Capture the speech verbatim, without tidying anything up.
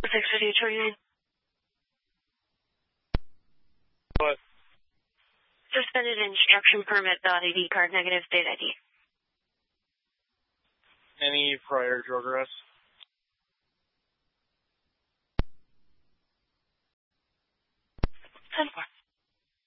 six fifty twenty-nine. What? Suspended instruction permit, valid I D card, negative state I D. Any prior drug arrests? ten four.